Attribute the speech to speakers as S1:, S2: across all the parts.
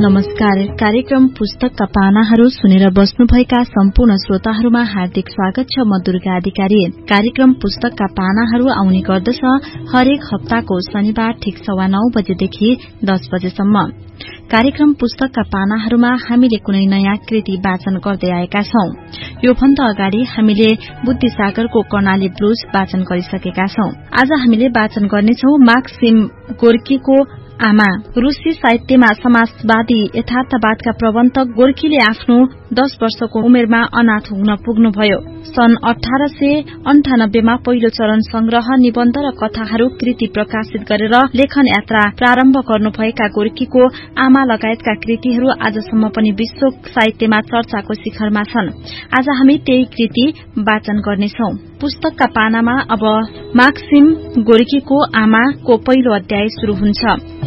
S1: नमस्कार। कार्यक्रम पुस्तकका पानाहरू सुनेर बस्नुभएका सम्पूर्ण श्रोताहरूमा हार्दिक स्वागत छ। म दुर्गा अधिकारी। कार्यक्रम पुस्तकका पानाहरू आउने गर्दछ हरेक हप्ताको शनिबार ठिक 9:15 बजेदेखि 10 बजेसम्म। कार्यक्रम पुस्तकका पानाहरूमा हामीले कुनै नयाँ कृति वाचन गर्दै आएका छौं। यो भन्दा अगाडि हामीले बुद्धिसागरको कर्णाली ब्लूज वाचन गरिसकेका छौं। आज हामीले वाचन गर्नेछौं माक्सिम गोर्कीको आमा। रूसी साहित्यमा समाजवादी यथार्थवादका प्रवर्तक गोर्कीले आफ्नो 10 वर्षको उमेरमा अनाथ हुन पुग्नुभयो। सन् 1898 मा पहिलो चरण संग्रह निबन्ध र कथाहरू कृति प्रकाशित गरेर लेखन यात्रा प्रारम्भ गर्नुभएका गोर्कीको आमा लगायतका कृतिहरू आजसम्म पनि विश्व साहित्यमा चर्चाको शिखरमा छन्। आज हामी त्यही कृति वाचन गर्नेछौं। पुस्तकका पानामा अब माक्सिम गोर्कीको आमाको पहिलो अध्याय शुरू हुन्छ।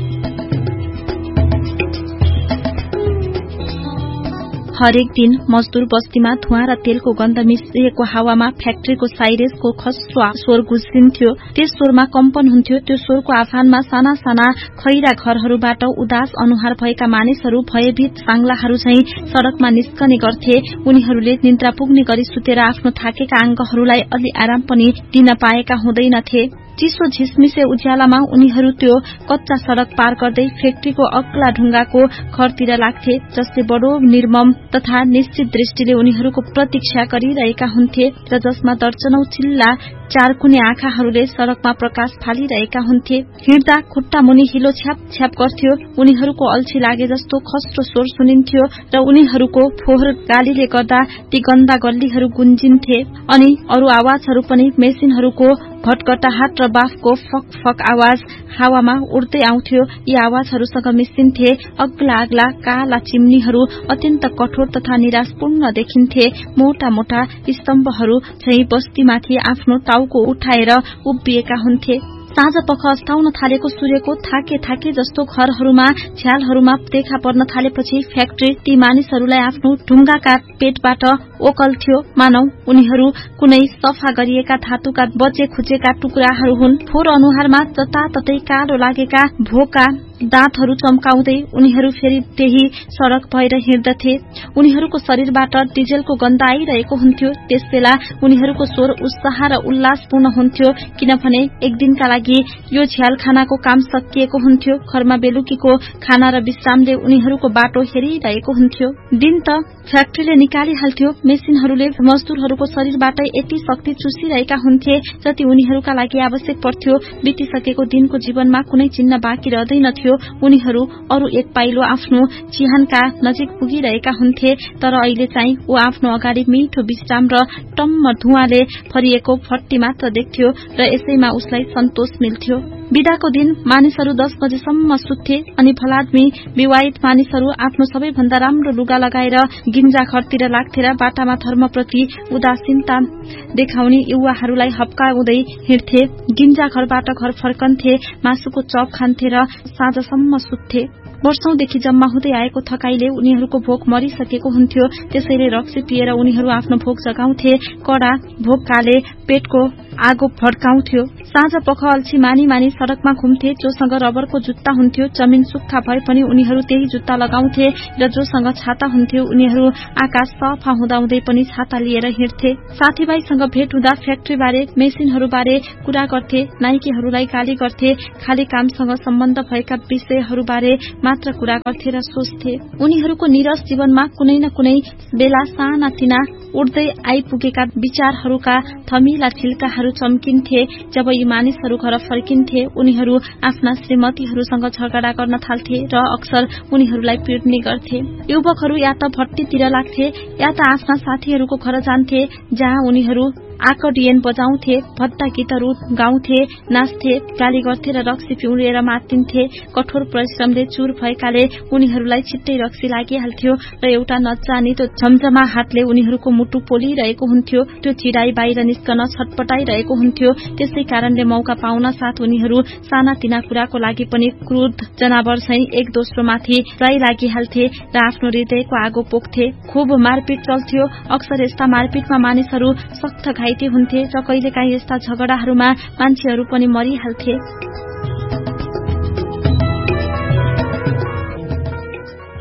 S1: हरेक दिन मजदूर बस्तीमा धुवा र तेलको गन्ध मिसिएको हावामा फ्याक्ट्रीको साइरेसको खस्रो स्वर गुज्रिन्थ्यो। त्यस स्वरमा कम्पन हुन्थ्यो। त्यो स्वरको आह्वानमा साना साना खैरा घरहरूबाट उदास अनुहार भएका मानिसहरू भयभीत सांग्लाहरू झैं सड़कमा निस्कने गर्थे। उनीहरूले निन्द्रा पुग्ने गरी सुतेर आफ्नो थाकेका अंगहरूलाई अलि आराम पनि दिन पाएका हुँदैनथे। चिसो झिसमिसे उज्यालामा उनीहरू त्यो कच्चा सड़क पार गर्दै फ्याक्ट्रीको अग्ला ढुङ्गाको घरतिर लाग्थे, जसले बडो निर्मम तथा निश्चित दृष्टिले उनीहरूको प्रतीक्षा गरिरहेका हुन्थे र जसमा दर्जनौं चिल्ला चारकुने आँखाहरूले सड़कमा प्रकाश फालिरहेका हुन्थे। हिँड्दा खुट्टा मुनि हिलो छ्याप छ्याप गर्थ्यो। उनीहरूको अल्छी लागे जस्तो खस्रो स्वर सुनिन्थ्यो र उनीहरूको फोहोर गालीले गर्दा ती गन्दा गल्लीहरू गुन्जिन्थे। अनि अरू आवाजहरू पनि मेसिनहरूको भटकटाहट र बाफको फक फक आवाज हावामा उड्दै आउँथ्यो। यी आवाजहरूसँग मिसिन्थे अग्ला अग्ला काला चिम्नीहरू अत्यन्त कठोर तथा निराशपूर्ण देखिन्थे। मोटा मोटा स्तम्भहरू झैं बस्तीमाथि आफ्नो टाउको उठाएर उभिएका हुन्थे। साँझ पख अस्ताउन थालेको सूर्यको थाके थाके जस्तो घरहरूमा झ्यालहरूमा देखा पर्न थालेपछि फ्याक्ट्री ती मानिसहरूलाई आफ्नो ढुङ्गाका पेटबाट ओकल्थ्यो, मानौ उनीहरू कुनै सफा गरिएका धातुका बचे खुचेका टुक्राहरू हुन्। फोहोर अनुहारमा जताततै कालो लागेका भोका दाँतहरू चम्काउँदै उनीहरू फेरि त्यही सड़क भएर हिँड्दथे। उनीहरूको शरीरबाट डिजेलको गन्ध आइरहेको हुन्थ्यो। त्यसबेला उनीहरूको स्वर उत्साह र उल्लासपूर्ण हुन्थ्यो, किनभने एक दिनका लागि यो झ्यालखानाको काम सकिएको हुन्थ्यो। घरमा बेलुकीको खाना र विश्रामले उनीहरूको बाटो हेरिरहेको हुन्थ्यो। दिन त फ्याक्ट्रीले निकालिहाल्थ्यो। मेसिनहरूले मजदूरहरूको शरीरबाट यति शक्ति चुसिरहेका हुन्थे जति उनीहरूका लागि आवश्यक पर्थ्यो। बितिसकेको दिनको जीवनमा कुनै चिन्ह बाँकी रहँदैनथ्यो। उनीहरू अरू एक पाइलो आफ्नो चिहानका नजिक पुगिरहेका हुन्थे, तर अहिले चाहिँ ऊ आफ्नो अगाडि मिठो विश्राम र टम्म धुवाले भरिएको भट्टी मात्र देख्थ्यो र यसैमा उसलाई सन्तोष मिल्थ्यो। बिदाको दिन मानिसहरू 10 बजेसम्म सुत्थे अनि भलाद्मी विवाहित मानिसहरू आफ्नो सबैभन्दा राम्रो लुगा लगाएर गिन्जा घरतिर लाग्थे र बाटामा धर्मप्रति उदासीनता देखाउने युवाहरूलाई हप्काउँदै हिँड्थे। गिन्जा घरबाट घर फर्कन्थे, मासुको चप खान्थे र साँझसम्म सुत्थे। वर्षौंदेखि जम्मा हुँदै आएको थकाइले उनीहरूको भोक मरिसकेको हुन्थ्यो। त्यसैले रक्सी पिएर उनीहरू आफ्नो भोक जगाउँथे। कडा भोककाले पेटको आगो भड्काउँथ्यो। साँझ पख अल्छी मानी मानी सड़कमा घुम्थे। जोसँग रबरको जुत्ता हुन्थ्यो जमिन सुक्खा भए पनि उनीहरू त्यही जुत्ता लगाउँथे र जोसँग छाता हुन्थ्यो उनीहरू आकाश सफा हुँदाहुँदै पनि छाता लिएर हिँड्थे। साथीभाइसँग भेट हुँदा फ्याक्ट्री बारे मेसिनहरू बारे कुरा गर्थे। नाइकेहरूलाई गाली गर्थे। खाली कामसँग सम्बन्ध भएका विषयहरू बारे मात्र कुरा गर्थे र सोच्थे। उनीहरूको निरस जीवनमा कुनै न कुनै बेला साना तिना उड्दै आइपुगेका विचारहरूका थमिला छिल्काहरू चम्किन्थे। जब यी मानिसहरू घर फर्किन्थे उनीहरू आफ्ना श्रीमतीहरूसँग झगडा गर्न थाल्थे र अक्सर उनीहरूलाई पिट्ने गर्थे। युवकहरू या त भट्टीतिर लाग्थे या त आफ्ना साथीहरूको घर जान्थे, जहाँ उनीहरू आकर्डियन बजाउँथे, भद्दा गीतहरू गाउँथे, नाच्थे, गाली गर्थे र रक्सी पिउरेर मातिन्थे। कठोर परिश्रमले चूर भएकाले उनीहरूलाई छिट्टै रक्सी लागिहाल्थ्यो र एउटा नजानितो झमझमा हातले उनीहरूको मुटु पोलिरहेको हुन्थ्यो। त्यो चिराई बाहिर निस्कन छटपटाइरहेको हुन्थ्यो। त्यसै कारणले मौका पाउन साथ उनीहरू सानातिना कुराको लागि पनि क्रुद्ध जनावर झैं एक दोस्रोमाथि प्राय लागिहाल्थे र आफ्नो हृदयको आगो पोख्थे। खूब मारपिट चल्थ्यो। अक्सर यस्ता मारपिटमा मानिसहरू सख्त घाइते हुन्थे र कहिलेकाहीँ यस्ता झगडाहरूमा मान्छेहरू पनि मरिहाल्थे।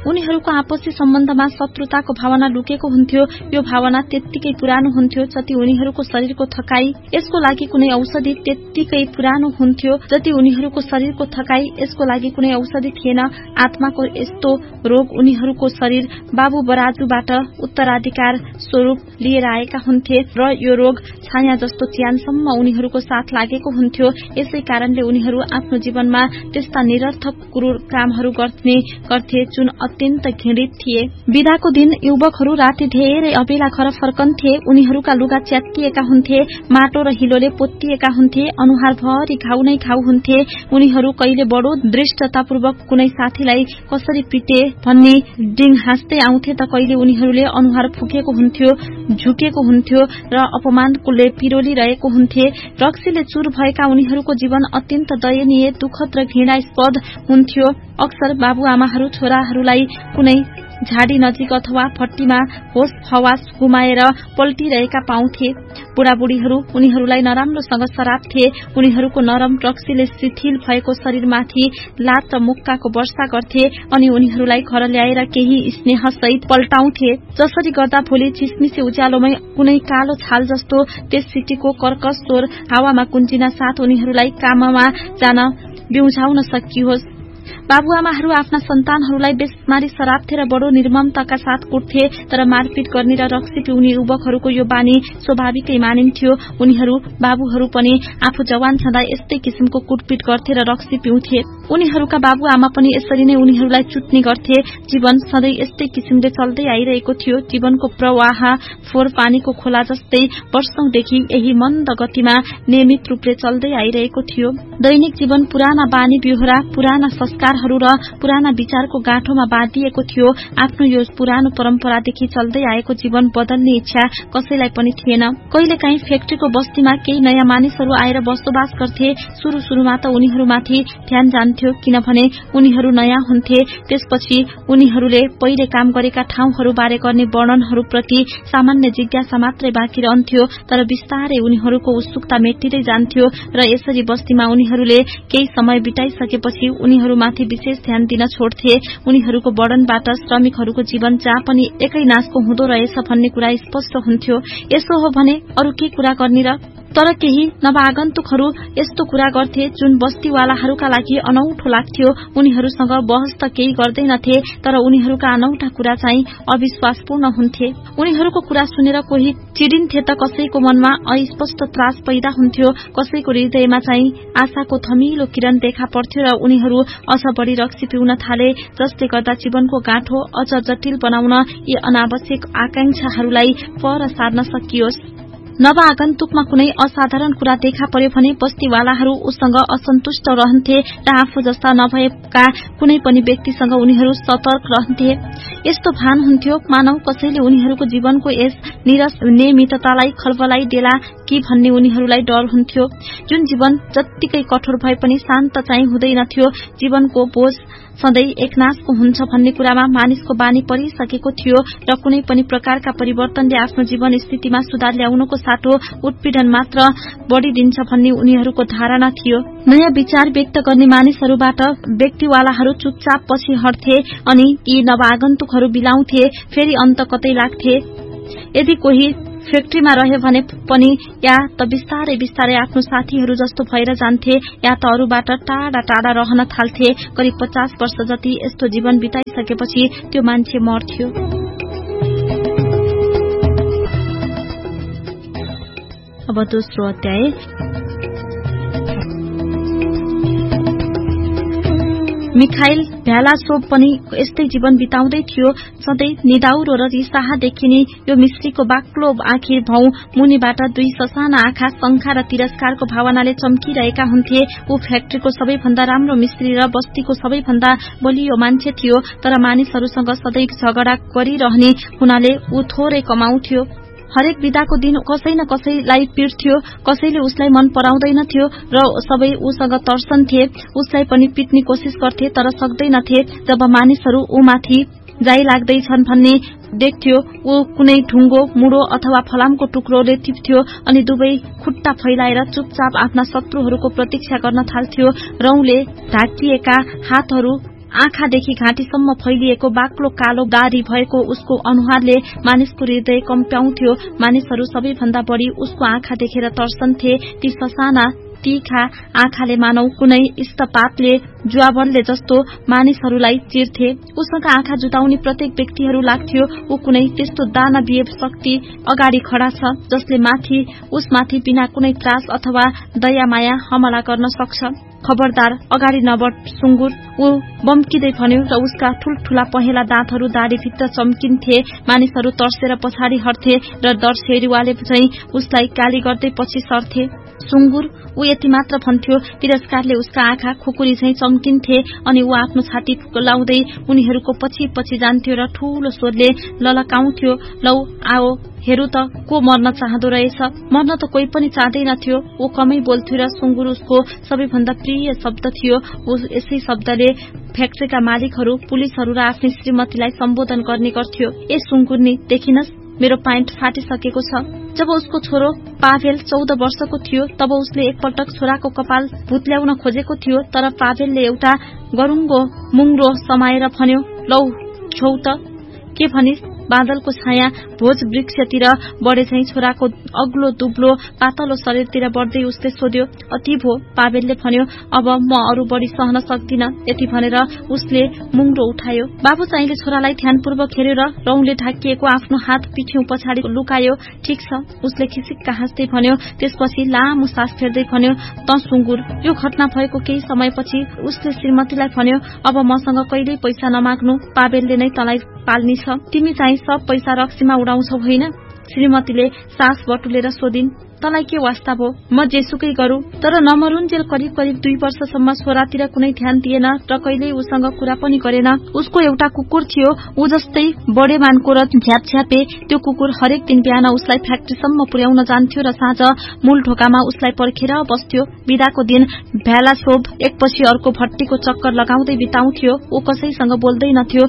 S1: उनीहरूको आपसी सम्बन्धमा शत्रुताको भावना लुकेको हुन्थ्यो। यो भावना त्यत्तिकै पुरानो हुन्थ्यो जति उनीहरूको शरीरको थकाई। यसको लागि कुनै औषधि त्यत्तिकै पुरानो हुन्थ्यो जति उनीहरूको शरीरको थकाई। यसको लागि कुनै औषधि थिएन। आत्माको यस्तो रोग उनीहरूको शरीर बाबु बराजुबाट उत्तराधिकार स्वरूप लिएर आएका हुन्थे र यो रोग छाया जस्तो च्यानसम्म उनीहरूको साथ लागेको हुन्थ्यो। यसै कारणले उनीहरू आफ्नो जीवनमा त्यस्ता निरर्थक कामहरू गर्थे जुन अत्यन्त घृणित थिए। बिदाको दिन युवकहरू राति धेरै अबेला घर फर्कन्थे। उनीहरूका लुगा च्यातिएका हुन्थे, माटो र हिलोले पोतिएका हुन्थे, अनुहारभरि घाउ नै घाउ हुन्थे। उनीहरू कहिले बडो दृष्टतापूर्वक कुनै साथीलाई कसरी पिटे भन्ने डिङ हाँस्दै आउँथे त कहिले उनीहरूले अनुहार फुकेको हुन्थ्यो, झुकेको हुन्थ्यो र अपमानले पिरोलिरहेको हुन्थे। रक्सीले चूर भएका उनीहरूको जीवन अत्यन्त दयनीय, दुःखद र घृणास्पद हुन्थ्यो। अक्सर बाबुआमाहरू छोराहरूलाई कुनै झाडी नजिक अथवा भट्टीमा होस हवास गुमाएर पल्टिरहेका पाउँथे। बुढाबुढीहरू उनीहरूलाई नराम्रोसँग सराप्थे। उनीहरूको नरम रक्सीले शिथिल भएको शरीरमाथि लात र मुक्काको वर्षा गर्थे अनि उनीहरूलाई घर ल्याएर केही स्नेहसहित पल्टाउँथे। जसरी गर्दा भोलि चिसमिसे उज्यालोमै कुनै कालो छाल जस्तो त्यस सिटीको कर्कश स्वर हावामा कुञ्चिन साथ उनीहरूलाई काममा जान बिउझाउन सकियोस्। बाबुआमाहरू आफ्ना सन्तानहरूलाई बेसमारी सराप्थे र बडो निर्ममताका साथ कुट्थे। तर मारपिट गर्ने र रक्सी पिउने युवकहरूको यो बानी स्वाभाविकै मानिन्थ्यो। उनीहरू बाबुहरू पनि आफू जवान छँदा यस्तै किसिमको कुटपिट गर्थे र रक्सी पिउँथे। उनीहरूका बाबुआमा पनि यसरी नै उनीहरूलाई चुट्ने गर्थे। जीवन सधैँ यस्तै किसिमले चल्दै आइरहेको थियो। जीवनको प्रवाह फोहोर पानीको खोला जस्तै वर्षौंदेखि यही मन्द गतिमा नियमित रूपले चल्दै आइरहेको थियो। दैनिक जीवन पुराना बानी बेहोरा, पुराना संस्कारहरू र पुराना विचारको गाँठोमा बाँधिएको थियो। आफ्नो यो पुरानो परम्परादेखि चल्दै आएको जीवन बदल्ने इच्छा कसैलाई पनि थिएन। कहिलेकाहीँ फ्याक्ट्रीको बस्तीमा केही नयाँ मानिसहरू आएर बसोबास गर्थे। सुरुमा त उनीहरूमाथि ध्यान जान्थ्यो किनभने उनीहरू नयाँ हुन्थे। त्यसपछि उनीहरूले पहिले काम गरेका ठाउँहरूबारे गर्ने वर्णनहरूप्रति सामान्य जिज्ञासा मात्रै बाँकी रहन्थ्यो। तर बिस्तारै उनीहरूको उत्सुकता मेटिँदै जान्थ्यो र यसरी बस्तीमा उनीहरूले केही समय बिताइसकेपछि उनीहरूमाथि विशेष ध्यान दिन छोड्थे। उनीहरूको वर्णनबाट श्रमिकहरूको जीवन जहाँ पनि एकै नासको हुँदो रहेछ भन्ने कुरा स्पष्ट हुन्थ्यो। यसो हो भने अरू के कुरा गर्ने र? तर केही नवागन्तुकहरू यस्तो कुरा गर्थे जुन बस्तीवालाहरूका लागि अनौठो लाग्थ्यो। उनीहरूसँग बहस त केही गर्दैनथे तर उनीहरूका अनौठा कुरा चाहिँ अविश्वासपूर्ण हुन्थे। उनीहरूको कुरा सुनेर कोही चिडिन्थे त कसैको मनमा अस्पष्ट त्रास पैदा हुन्थ्यो। कसैको हृदयमा चाहिँ आशाको थमिलो किरण देखा पर्थ्यो र उनीहरू अझ बढी रक्सी पिउन थाले जसले गर्दा जीवनको गाँठो अझ जटिल बनाउन यी अनावश्यक आकांक्षाहरूलाई पर सार्न सकियोस्। नवागन्तुकमा कुनै असाधारण कुरा देखा पर्यो भने बस्तीवालाहरू उसँग असन्तुष्ट रहन्थे र आफू जस्ता नभएका कुनै पनि व्यक्तिसँग उनीहरू सतर्क रहन्थे। यस्तो भान हुन्थ्यो मानव कसैले उनीहरूको जीवनको यस निरस नियमिततालाई खलबलाइदेला कि भन्ने उनीहरूलाई डर हुन्थ्यो। जुन जीवन जत्तिकै कठोर भए पनि शान्त चाहिँ हुँदैनथ्यो। जीवनको बोझ सधैँ एकनासको हुन्छ भन्ने कुरामा मानिसको बानी परिसकेको थियो र कुनै पनि प्रकारका परिवर्तनले आफ्नो जीवन स्थितिमा सुधार ल्याउनको साटो उत्पीडन मात्र बढ़िदिन्छ भन्ने उनीहरूको धारणा थियो। नयाँ विचार व्यक्त गर्ने मानिसहरूबाट व्यक्तिवालाहरू चुपचाप पछि हट्थे अनि यी नवागन्तुकहरू बिलाउँथे। फेरि अन्त कतै लाग्थे। यदि कोही फ्याक्ट्रीमा रह्यो भने पनि या त बिस्तारै बिस्तारै आफ्नो साथीहरू जस्तो भएर जान्थे या त अरूबाट टाढा टाढा रहन थाल्थे। करिब 50 वर्ष जति यस्तो जीवन बिताइसकेपछि त्यो मान्छे मर्थ्यो। अब दोस्रो अध्याय। मिखाइल भ्यालासोभ पनि यस्तै जीवन बिताउँदै थियो। सधैँ निदाउरो र रिसाहा देखिने यो मिश्रीको बाक्लो आँखी भौं मुनिबाट दुई ससाना आँखा शंका र तिरस्कारको भावनाले चम्किरहेका हुन्थे। ऊ फ्याक्ट्रीको सबैभन्दा राम्रो मिश्री र बस्तीको सबैभन्दा बलियो मान्छे थियो। तर मानिसहरूसँग सधैँ झगडा गरिरहने हुनाले ऊ थोरै कमाउँथ्यो। हरेक बिदाको दिन कसै न कसैलाई पिट्थ्यो। कसैले उसलाई मन पराउँदैनथ्यो र सबै उसँग तर्सन्थे। उसलाई पनि पिट्ने कोसिस गर्थे तर सक्दैनथे। जब मानिसहरू ऊमाथि जाइ लाग्दैछन् भन्ने देख्थ्यो ऊ कुनै ढुङ्गो मुडो अथवा फलामको टुक्रोले टिप्थ्यो अनि दुवै खुट्टा फैलाएर चुपचाप आफ्ना शत्रुहरूको प्रतीक्षा गर्न थाल्थ्यो। रौंले ढाकिएका हातहरू आँखादेखि घाँटीसम्म फैलिएको बाक्लो कालो दारी भएको उसको अनुहारले मानिसको हृदय कम्प्याउँथ्यो। मानिसहरू सबैभन्दा बढी उसको आँखा देखेर तर्सन्थे। ती ससाना तीखा आँखाले मानौ कुनै इस्तपातले जुवाबलले जस्तो मानिसहरूलाई चिर्थे। उससँग आँखा जुटाउने प्रत्येक व्यक्तिहरू लाग्थ्यो ऊ कुनै त्यस्तो दानवीय शक्ति अगाडि खडा छ जसले उसमाथि बिना कुनै त्रास अथवा दया माया हमला गर्न सक्छ। खबरदार अगाडि नबढ सुँगुर, ऊ बम्किँदै भन्यो र उसका ठूल्ठूला पहेँला दाँतहरू दाढीभित्र चम्किन्थे। मानिसहरू तर्सेर पछाडि हट्थे र दर्शेरीवाले चाहिँ उसलाई गाली गर्दै पछि सर्थे। सुँगुर, ऊ यति मात्र भन्थ्यो। तिरस्कारले उसका आँखा खुकुरी झैं चम्किन्थे अनि ऊ आफ्नो छाती लाउँदै उनीहरूको पछि पछि जान्थ्यो र ठूलो स्वरले ललकाउँथ्यो, लौ आओ हेरु त को मर्न चाहँदो रहेछ। मर्न त कोही पनि चाहँदैनथ्यो। ऊ कमै बोल्थ्यो र सुँगुर उसको सबैभन्दा प्रिय शब्द थियो। ऊ यसै शब्दले फ्याक्ट्रीका मालिकहरू, पुलिसहरू र आफ्नै श्रीमतीलाई सम्बोधन गर्ने गर्थ्यो। ए सुँगुरनी, देखिनस् मेरो प्यान्ट फाटिसकेको छ। जब उसको छोरो पाभेल 14 वर्षको थियो तब उसले एकपटक छोराको कपाल भुत्ल्याउन खोजेको थियो, तर पाभेलले एउटा गरुङ्गो मुङ्रो समाएर भन्यो, लौ छौ त के भनिस्। बादलको छाया भोज वृक्षतिर बढे झैं छोराको अग्लो दुब्लो पातलो शरीरतिर बढ्दै उसले सोध्यो, अति भो। पाभेलले भन्यो, अब म अरू बढी सहन सक्दिन। यति भनेर उसले मुङ्रो उठायो। बाबु चाहिँले छोरालाई ध्यानपूर्वक हेर्यो र रौंले ढाकिएको आफ्नो हात पिठ्यौं पछाडि लुकायो। ठिक छ, उसले खिसिक्का हाँस्दै भन्यो। त्यसपछि लामो सास फेर्दै भन्यो, त सुँगुर। यो घटना भएको केही समयपछि उसले श्रीमतीलाई भन्यो, अब मसँग कहिल्यै पैसा नमाग्नु, पाभेलले नै तँलाई पाल्नी छ। तिमी चाहिँ सब पैसा रक्सीमा उडाउँछौ होइन। श्रीमतीले सास बटुलेर सोधिन्, तँलाई के वास्ता भो, म जेसुकै गरू। तर नमरुन्जेल करिब करिब 2 वर्षसम्म छोरातिर कुनै ध्यान दिएन र कहिल्यै उसँग कुरा पनि गरेन। उसको एउटा कुकुर थियो, ऊ जस्तै बडे मानको र झ्यापझ्यापे। त्यो कुकुर हरेक दिन बिहान उसलाई फ्याक्ट्रीसम्म पुर्याउन जान्थ्यो र साँझ मूल ढोकामा उसलाई पर्खेर बस्थ्यो। बिदाको दिन भ्यालाछोब एकपछि अर्को भट्टीको चक्कर लगाउँदै बिताउँथ्यो। ऊ कसैसँग बोल्दैनथ्यो।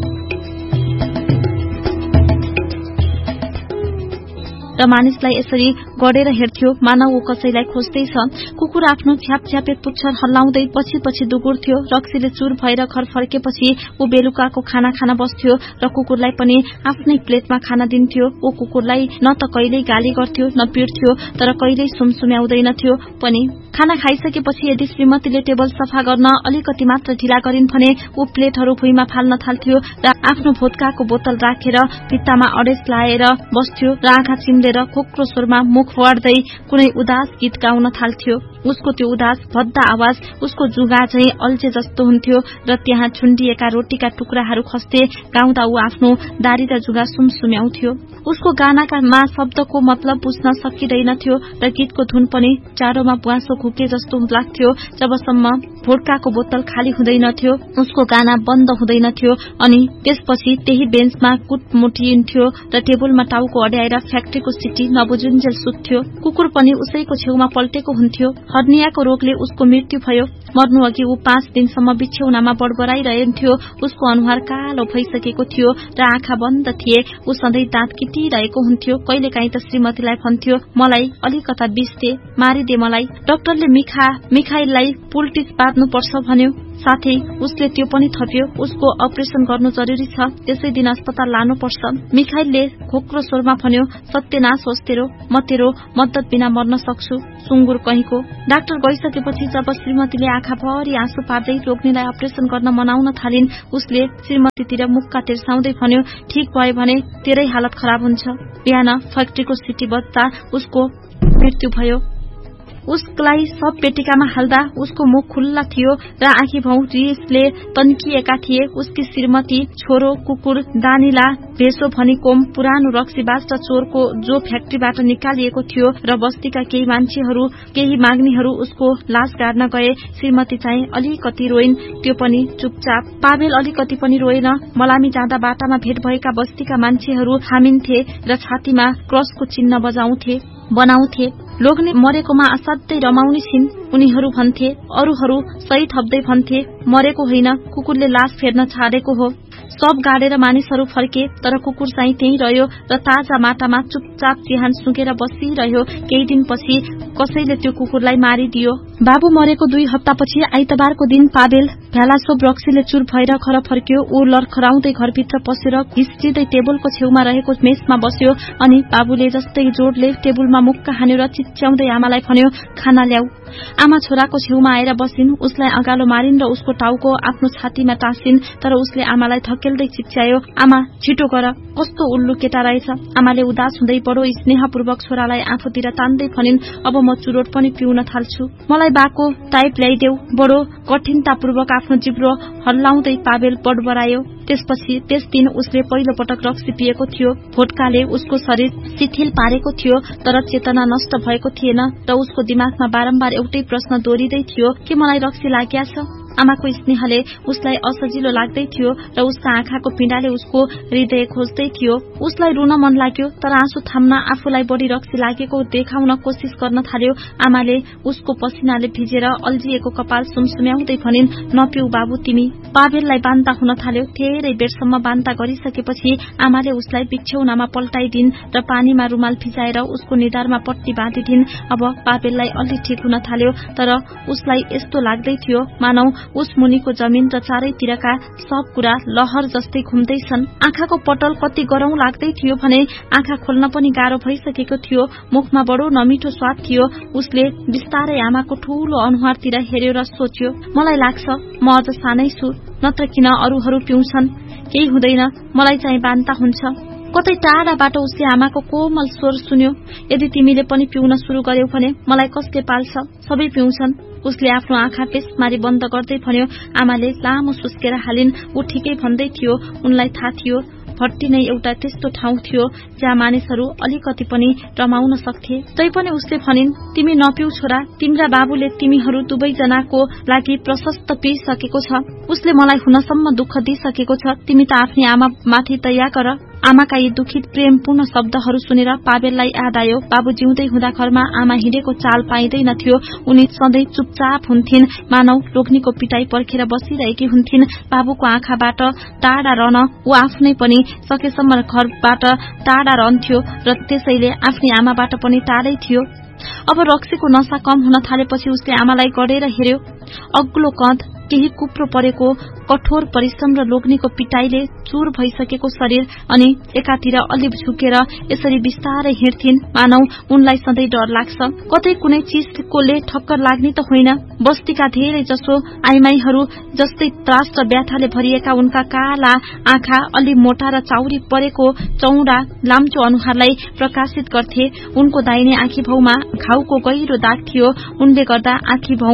S1: र मानिसलाई यसरी गडेर हेर्थ्यो मानव ऊ कसैलाई खोज्दैछ। कुकुर आफ्नो झ्यापझ्यापे पुच्छर हल्लाउँदै पछि पछि दुगुर्थ्यो। रक्सीले चुर भएर घर फर्केपछि ऊ बेलुकाको खाना खान बस्थ्यो र कुकुरलाई पनि आफ्नै प्लेटमा खाना दिन्थ्यो। ऊ कुकुरलाई न त कहिल्यै गाली गर्थ्यो न पिट्थ्यो, तर कहिल्यै सुमसुम्याउँदैनथ्यो पनि। खाना खाइसकेपछि यदि श्रीमतीले टेबल सफा गर्न अलिकति मात्र ढिला गरिन् भने ऊ प्लेटहरू भुइँमा फाल्न थाल्थ्यो र आफ्नो भोदकाको बोतल राखेर भित्तामा अडेस लाएर बस्थ्यो र आँखा चिम्लेर खोक्रो स्वरमा मुख वढ्दै कुनै उदास गीत गाउन थाल्थ्यो। उसको त्यो उदास भद्दा आवाज उसको जुगा चाहिँ अल्झे जस्तो हुन्थ्यो र त्यहाँ छुण्डिएका रोटीका टुक्राहरू खस्थे। गाउँदा ऊ आफ्नो दारी र जुगा सुमसुम्याउँथ्यो। उसको गानाका शब्दको मतलब बुझ्न सकिँदैनथ्यो र गीतको धुन पनि चारोमा बुवासो घुके जस्तो लाग्थ्यो। जबसम्म भोडकाको बोतल खाली हुँदैनथ्यो उसको गाना बन्द हुँदैनथ्यो। अनि त्यसपछि त्यही बेन्चमा कुटमुटिन्थ्यो र टेबलमा टाउको अड्याएर फ्याक्ट्रीको सिटी नबुझुन्जेल सुत्थ्यो। कुकुर पनि उसैको छेउमा पल्टेको हुन्थ्यो। हर्नियाको रोगले उसको मृत्यु भयो। मर्नु अघि ऊ 5 दिनसम्म बिछ्यौनामा बडबडाइरहन्थ्यो। उसको अनुहार कालो भइसकेको थियो र आँखा बन्द थिए। ऊ सधैँ दाँत किटिरहेको हुन्थ्यो। कहिलेकाहीँ त श्रीमतीलाई भन्थ्यो, मलाई अलिकता विष दे, मारिदे मलाई। डाक्टरले मिखाइललाई पुल्टिस बाँध्नुपर्छ भन्यो। साथै उसले त्यो पनि थप्यो, उसको अपरेसन गर्नु जरुरी छ, त्यसै दिन अस्पताल लानुपर्छ। मिखाइलले खोक्रो स्वरमा भन्यो, सत्यनाश होस् तेरो, म तेरो मद्दत बिना मर्न सक्छु, सुँगुर कहीँको। डाक्टर गइसकेपछि जब श्रीमतीले आँखा भरि आँसु पार्दै रोग्नेलाई अपरेसन गर्न मनाउन थालिन्, उसले श्रीमतीतिर मुक्का तिर्साउँदै भन्यो, ठिक भयो भने तेरै हालत खराब हुन्छ। बिहान फ्याक्ट्रीको सिटी बज्दा उसको मृत्यु भयो। उसलाई सब पेटिकामा हाल्दा उसको मुख खुल्ला थियो र आँखी भाउ रिसले तन्किएका थिए। उसकी श्रीमती, छोरो, कुकुर, दानिला, भेसो भनी कोम, पुरानो रक्सीबाज र चोरको जो फ्याक्ट्रीबाट निकालिएको थियो र बस्तीका केही माग्नेहरू उसको लास गाड्न गए। श्रीमती चाहिँ अलिकति रोइन्, त्यो पनि चुपचाप। पाभेल अलिकति पनि रोएन। मलामी जाँदा बाटामा भेट भएका बस्तीका मान्छेहरू हामिन्थे र छातीमा क्रसको चिन्ह बनाउँथे। लोग्ने मरेकोमा असाध्यै रमाउने छिन् उनीहरू भन्थे। अरूहरू सही थप्दै भन्थे, मरेको होइन, कुकुरले लास फेर्न छाडेको हो। सब गाडेर मानिसहरू फर्के, तर कुकुर चाहिँ त्यही रह्यो र ताजा माटामा चुपचाप चिहान सुँगेर बसिरह्यो। केही दिनपछि कसैले त्यो कुकुरलाई मारिदियो। बाबु मरेको 2 हप्तापछि आइतबारको दिन पावेल भ्यालासो रक्सीले चुर भएर घर फर्क्यो। ऊ लर्खराउँदै घरभित्र पसेर घिस्रिँदै टेबलको छेउमा रहेको मेचमा बस्यो अनि बाबुले जस्तै जोडले टेबलमा मुक्का हान्यो र चिच्याउँदै आमालाई भन्यो, खाना ल्याऊ। आमा छोराको छेउमा आएर बसिन्। उसलाई अगालो मारिन् र उसको टाउको आफ्नो छातीमा टाँसिन्, तर उसले आमालाई धकेल्दै चिच्यायो, आमा छिटो गर, कस्तो उल्लु केटा रहेछ। आमाले उदास हुँदै बडो स्नेहपूर्वक छोरालाई आफूतिर तान्दै भनिन्, अब म चुरोट पनि पिउन थाल्छु, मलाई बाको टाइप ल्याइदेऊ। बडो कठिनतापूर्वक आफ्नो जिब्रो हल्लाउँदै पावेल बडबडायो। त्यसपछि त्यस दिन उसले पहिलो पटक रक्सी पिएको थियो। भोटकाले उसको शरीर शिथिल पारेको थियो, तर चेतना नष्ट भएको थिएन र उसको दिमागमा बारम्बार एउटै प्रश्न दोहोरिँदै थियो, के मलाई रक्सी लाग्या छ? आमाको स्नेहले उसलाई असजिलो लाग्दै थियो र उसका आँखाको पीडाले उसको हृदय खोज्दै थियो। उसलाई रुन मन लाग्यो, तर आँसु थाम्न आफूलाई बढी रक्सी लागेको देखाउन कोसिस गर्न थाल्यो। आमाले उसको पसिनाले भिजेर अल्झिएको कपाल सुमसुम्याउँदै भनिन्, नपिउ बाबु तिमी। पावेललाई बान्ता हुन थाल्यो। धेरै बेरसम्म बान्ता गरिसकेपछि आमाले उसलाई बिछौनामा पल्टाइदिन् र पानीमा रुमाल भिजाएर उसको निधारमा पट्टी बाँधिदिन्। अब पावेललाई अलि ठिक हुन थाल्यो, तर उसलाई यस्तो लाग्दै थियो मानौ उस मुनिको जमिन र चारैतिरका सब कुरा लहर जस्तै घुम्दैछन्। आँखाको पटल कति गरौं लाग्दै थियो भने आँखा खोल्न पनि गाह्रो भइसकेको थियो। मुखमा बडो नमिठो स्वाद थियो। उसले बिस्तारै आमाको ठूलो अनुहारतिर हेर्यो र सोच्यो, मलाई लाग्छ म अझ सानै छु, नत्र किन अरूहरू पिउँछन्, केही हुँदैन, मलाई चाहिँ बान्ता हुन्छ। कतै टाढाबाट उसले आमाको कोमल स्वर सुन्यो, यदि तिमीले पनि पिउन सुरु गर्यौ भने मलाई कसले पाल्छ, सबै पिउँछन्। उसले आफ्नो आँखा पेसमारी बन्द गर्दै भन्यो। आमाले लामो सुस्केर हालिन्। ऊ ठिकै भन्दै थियो। उनलाई थाहा थियो भट्टी नै एउटा त्यस्तो ठाउँ थियो जहाँ मानिसहरू अलिकति पनि रमाउन सक्थे। तैपनि उसले भनिन्, तिमी नपिउ छोरा, तिम्रा बाबुले तिमीहरू दुवैजनाको लागि प्रशस्त पिइसकेको छ। उसले मलाई हुनसम्म दुःख दिइसकेको छ। तिमी त आफ्नी आमा माथि दया गर। आमाका यी दुखित प्रेमपूर्ण शब्दहरू सुनेर पावेललाई याद आयो, बाबु जिउँदै हुँदा घरमा आमा हिँडेको चाल पाइँदैनथ्यो। उनी सधैँ चुपचाप हुन्थिन्, मानव लोग्नीको पिटाई पर्खेर बसिरहेकी हुन्थिन्। बाबुको आँखाबाट टाढा रहन ऊ आफ्नै पनि सकेसम्म घरबाट टाढा रहन्थ्यो र त्यसैले आफ्नी आमाबाट पनि टाढै थियो। अब रक्सीको नशा कम हुन थालेपछि उसले आमालाई गडेर हेर्यो। अग्लो कद, केही कुप्रो परेको कठोर परिश्रम र लोग्नीको पिटाईले चूर भइसकेको शरीर अनि एकातिर अलि झुकेर यसरी बिस्तारै हिँड्थिन् मानौ उनलाई सधैँ डर लाग्छ, कतै कुनै चीजकोले ठक्कर लाग्ने त होइन। बस्तीका धेरै जसो आइमाईहरू जस्तै त्रास र व्याथाले भरिएका उनका काला आँखा अलि मोटा र चाउरी परेको चौडा लाम्चो अनुहारलाई प्रकाशित गर्थे। उनको दाहिने आँखी भाउमा घाउको गहिरो दाग थियो। उनले गर्दा आँखी भाउ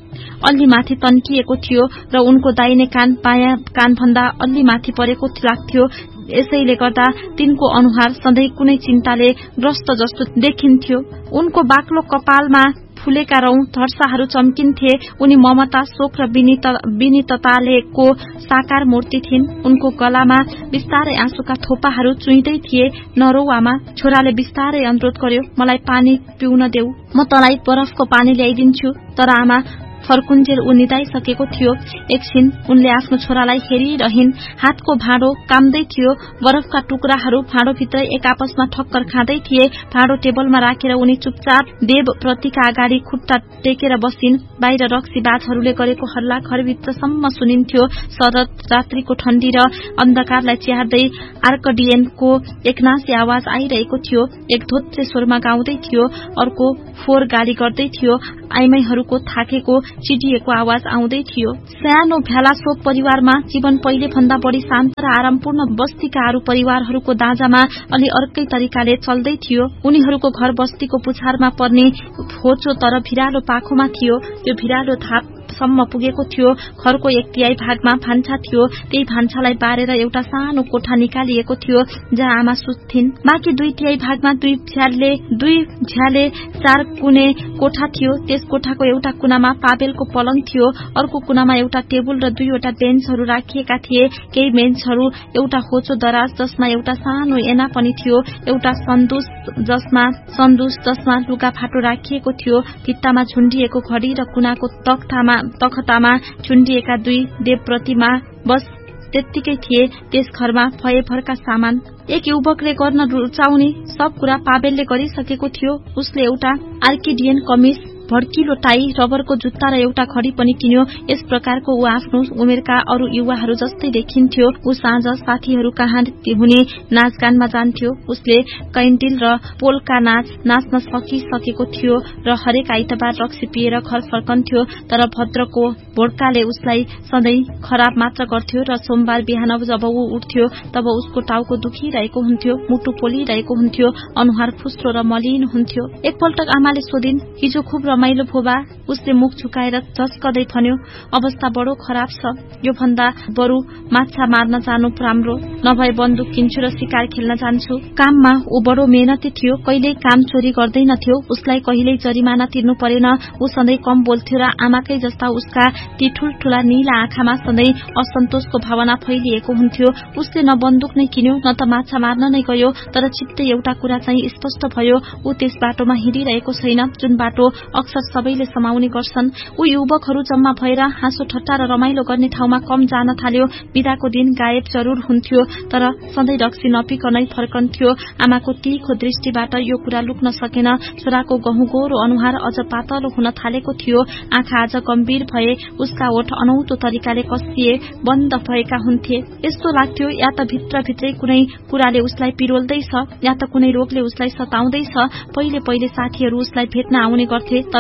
S1: अलि माथि तन्किएको थियो र उनको दाहिने कान बायाँ कानभन्दा अलि माथि परेको लाग्थ्यो। यसैले गर्दा तिनको अनुहार सधैँ कुनै चिन्ताले ग्रस्त जस्तो देखिन्थ्यो। उनको बाक्लो कपालमा फुलेका रौं धर्साहरू चम्किन्थे। उनी ममता, शोक र विनीततालेको साकार मूर्ति थिइन्। उनको गलामा बिस्तारै आँसुका थोपाहरू चुइँदै थिए। नरो आमा, छोराले बिस्तारै अनुरोध गर्यो, मलाई पानी पिउन देऊ, म तँलाई बरफको पानी ल्याइदिन्छु। तर आमा फर्कुन्जेल ऊ निदाइसकेको थियो। एकछिन उनले आफ्नो छोरालाई हेरिरहिन्। हातको भाँडो काम्दै थियो। बरफका टुक्राहरू भाँडोभित्र एक आपसमा ठक्कर खाँदै थिए। भाँडो टेबलमा राखेर उनी चुपचाप देव प्रतिका अगाडि खुट्टा टेकेर बसिन्। बाहिर रक्सी बाजहरूले गरेको हल्ला घरभित्रसम्म सुनिन्थ्यो। शरद रात्रिको ठण्डी र अन्धकारलाई च्यार्दै आर्कडियनको एकनासी आवाज आइरहेको थियो। एक धोत्रे स्वरमा गाउँदै थियो, अर्को फोहोर गाली गर्दै थियो। आइमाईहरूको थाकेको चिडिएको आवाज आउँदै थियो। सानो भ्यालासो परिवारमा जीवन पहिले भन्दा बढी शान्त र आरामपूर्ण बस्तीका अरू परिवारहरूको दाँजामा अलि अर्कै तरिकाले चल्दै थियो। उनीहरूको घर बस्तीको पुछारमा पर्ने होचो तर भिरालो पाखोमा थियो। त्यो भिरालो धापसम्म पुगेको थियो। घरको 1/3 भागमा भान्सा थियो। त्यही भान्सालाई बारेर एउटा सानो कोठा निकालिएको थियो जहाँ आमा सुत्थिन्। बाँकी 2/3 भागमा दुई झ्याले 4 कुने कोठा थियो। त्यस कोठाको एउटा कुनामा पावेलको पलङ थियो। अर्को कुनामा एउटा टेबल र 2वटा बेन्चहरू राखिएका थिए। केही बेन्चहरू एउटा होचो दराज जसमा एउटा सानो ऐना पनि थियो। एउटा सन्दुस जसमा लुगाफाटो राखिएको थियो। भित्तामा झुन्डिएको घडी र कुनाको तख्तामा झुन्डिएका 2 देव प्रतिमा बस त्यत्तिकै थिए त्यस घरमा भएभरका सामान। एक युवकले गर्न रुचाउने सब कुरा पावेलले गरिसकेको थियो। उसले एउटा आर्किडियन कमिज, भड्किलो टाई, रबरको जुत्ता र एउटा घडी पनि किन्यो। यस प्रकारको ऊ आफ्नो उमेरका अरू युवाहरू जस्तै देखिन्थ्यो। ऊ साँझ साथीहरू कहाँ हुने नाचगानमा जान्थ्यो। उसले कैन्टिल र पोलका नाच नाच्न सकिसकेको थियो र हरेक आइतबार रक्सी पिएर घर फर्कन्थ्यो। तर भद्रको भोड्काले उसलाई सधैँ खराब मात्र गर्थ्यो र सोमबार बिहान जब ऊ उठ्थ्यो तब उसको टाउको दुखिरहेको हुन्थ्यो, मुटु पोलिरहेको हुन्थ्यो, अनुहार फुस्रो र मलिन हुन्थ्यो। एकपल्ट आमाले सोधिन्, हिजो खुब रमाइलो भो बा? उसले मुख झुकाएर झस्कदै भन्यो, अवस्था बडो खराब छ। यो भन्दा बरु माछा मार्न जानु राम्रो, नभए बन्दुक किन्छु र शिकार खेल्न जान्छु। काममा ऊ बडो मेहनती थियो, कहिल्यै काम चोरी गर्दैनथ्यो। उसलाई कहिल्यै जरिमाना तिर्नु परेन। ऊ सधैँ कम बोल्थ्यो र आमाकै जस्ता उसका ती ठूल्ठूला नीला आँखामा सधैँ असन्तोषको भावना फैलिएको हुन्थ्यो। उसले न बन्दुक नै किन्यो न त माछा मार्न नै गयो। तर छिट्टै एउटा कुरा चाहिँ स्पष्ट भयो, ऊ त्यस बाटोमा हिँडिरहेको छैन जुन बाटो अक्सर सबैले समाउने गर्छन्। ऊ युवकहरू जम्मा भएर हाँसो ठट्टा र रमाइलो गर्ने ठाउँमा कम जान थाल्यो। बिदाको दिन गायब जरूर हुन्थ्यो तर सधैँ रक्सी नपिकनै फर्कन्थ्यो। आमाको तीखो दृष्टिबाट यो कुरा लुक्न सकेन। छोराको गहुँगोरो अनुहार अझ पातलो हुन थालेको थियो। आँखा आज गम्भीर भए, उसका ओठ अनौठो तरिकाले कसिए बन्द भएका हुन्थे। यस्तो लाग्थ्यो या त भित्रभित्रै कुनै कुराले उसलाई पिरोल्दैछ या त कुनै रोगले उसलाई सताउँदैछ। पहिले पहिले साथीहरू उसलाई भेट्न आउने गर्थे तर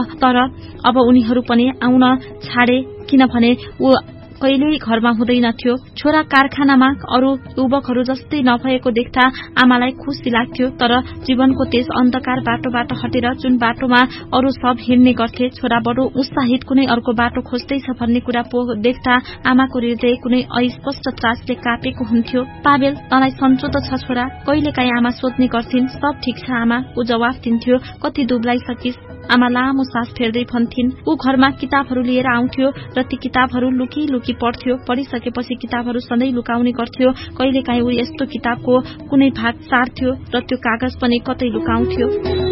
S1: अब उनीहरू पनि आउन छाडे किनभने ऊ कहिल्यै घरमा हुँदैनथ्यो। छोरा कारखानामा अरू युवकहरू जस्तै नभएको देख्दा आमालाई खुसी लाग्थ्यो। तर जीवनको त्यस अन्धकार बाटोबाट हटेर जुन बाटोमा अरू सब हिँड्ने गर्थे, छोरा बडो उत्साहित कुनै अर्को बाटो खोज्दैछ भन्ने कुरा देख्दा आमाको हृदय कुनै अस्पष्ट त्रासले कापेको हुन्थ्यो। पावेल, तँलाई सन्चो त छ छोरा? कहिलेकाहीँ आमा सोध्ने गर्थिन्। सब ठिक छ आमा, ऊ जवाफ दिन्थ्यो। कति दुब्लाइसकिस्? आमा लामो सास फेर्दै भन्थिन्। ऊ घरमा किताबहरू लिएर आउँथ्यो र ती किताबहरू लुकी लुकी पढ्थ्यो। पढिसकेपछि किताबहरू सधैँ लुकाउने गर्थ्यो। कहिलेकाहीँ ऊ यस्तो किताबको कुनै भाग सार्थ्यो र त्यो कागज पनि कतै लुकाउँथ्यो।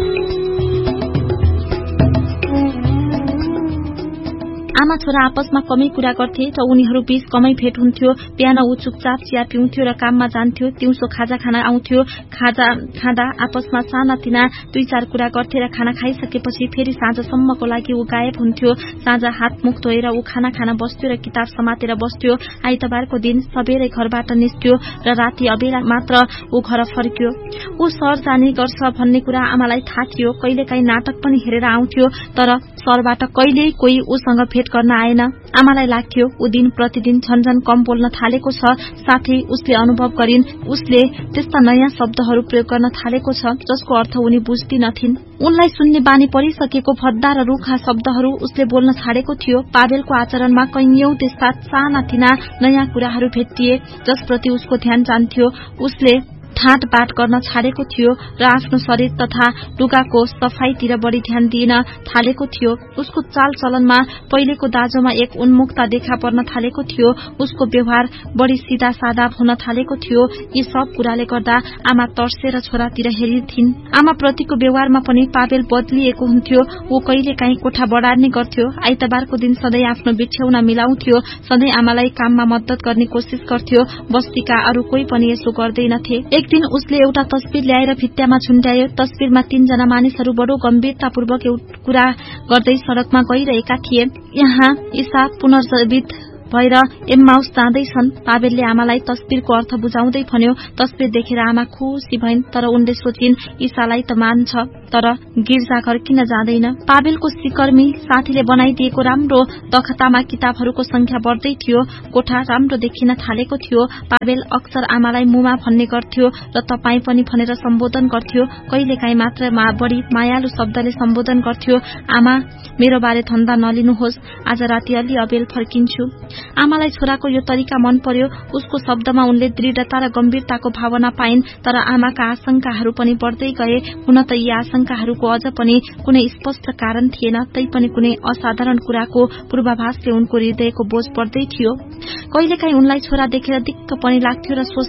S1: आमा छोरा आपसमा कमै कुरा गर्थे र उनीहरू बीच कमै भेट हुन्थ्यो। बिहान ऊ चुपचाप चिया पिउँथ्यो र काममा जान्थ्यो। दिउँसो खाजा खाना आउँथ्यो। खाजा खाँदा आपसमा सानातिना दुई चार कुरा गर्थे र खाना खाइसकेपछि फेरि साँझसम्मको लागि ऊ गायब हुन्थ्यो। साँझ हात मुख धोएर ऊ खाना खान बस्थ्यो र किताब समातेर बस्थ्यो। आइतबारको दिन सबेरै घरबाट निस्क्यो र राति अबेला मात्र ऊ घर फर्क्यो। ऊ सहर जाने गर्छ भन्ने कुरा आमालाई थाहा थियो। कहिलेकाहीँ नाटक पनि हेरेर आउँथ्यो तर सहरबाट कहिल्यै कोही उसँग भेट गर्न आएन। आमालाई लाग्थ्यो ऊ दिन प्रतिदिन झन्झन कम बोल्न थालेको छ। साथै उसले अनुभव गरिन् उसले त्यस्ता नयाँ शब्दहरू प्रयोग गर्न थालेको छ जसको अर्थ उनी बुझ्दिनथिन्। उनलाई सुन्ने बानी परिसकेको भद्दा र रूखा शब्दहरू उसले बोल्न छाडेको थियो। पावेलको आचरणमा कैयौं त्यस्ता सानातिना नयाँ कुराहरू भेटिए जसप्रति उसको ध्यान जान्थ्यो। उसले ठाँटबाट गर्न छाडेको थियो र आफ्नो शरीर तथा लुगाको सफाईतिर बढी ध्यान दिन थालेको थियो। उसको चाल चलनमा पहिलेको दाजोमा एक उन्मुखता देखा पर्न थालेको थियो। उसको व्यवहार बढी सीधा सादा हुन थालेको थियो। यी सब कुराले गर्दा आमा तर्सेर छोरातिर हेरिथिन्। आमा प्रतिको व्यवहारमा पनि पावेल बदलिएको हुन्थ्यो। ऊ कहिलेकाहीँ कोठा बढार्ने गर्थ्यो। आइतबारको दिन सधैँ आफ्नो बिछ्यौना मिलाउँथ्यो। सधैँ आमालाई काममा मद्दत गर्ने कोसिस गर्थ्यो। बस्तीका अरू कोही पनि यसो गर्दैनथे। एक दिन उसले एउटा तस्बिर ल्याएर भित्तामा झुण्डायो। तस्बिरमा 3 जना मानिसहरू बडो गम्भीरतापूर्वक कुरा गर्दै सड़कमा गइरहेका थिए। यहाँ ईसा पुनर्जीवित भएर एम्माउस जाँदैछन्। पावेलले आमालाई तस्बिरको अर्थ बुझाउँदै भन्यो। तस्बिर देखेर आमा खुसी भइन् तर उनले सोचिन् ईसालाई त मान्छ तर गिर्जाघर किन जाँदैन। पावेलको सिकर्मी साथीले बनाइदिएको राम्रो तख्तामा किताबहरूको संख्या बढ्दै थियो। कोठा राम्रो देखिन थालेको थियो। पावेल अक्सर आमालाई मुमा भन्ने गर्थ्यो र तपाई पनि भनेर सम्बोधन गर्थ्यो। कहिलेकाहीँ मात्र बढी मायालु शब्दले सम्बोधन गर्थ्यो। आमा, मेरो बारे धन्दा नलिनुहोस्, आज राति अलि अबेल फर्किन्छु। आमालाई छोराको यो तरिका मन पर्यो। उसको शब्दमा उनले दृढ़ता र गम्भीरताको भावना पाइन्। तर आमाका आशंकाहरू पनि बढ्दै गए। हुन त यी आशंकाहरूको अझ पनि कुनै स्पष्ट कारण थिएन, तैपनि कुनै असाधारण कुराको पूर्वाभासले उनको हृदयको बोझ बढ्दै थियो। कहिलेकाहीँ उनलाई छोरा देखेर दिक्क पनि लाग्थ्यो र सोच्थिन्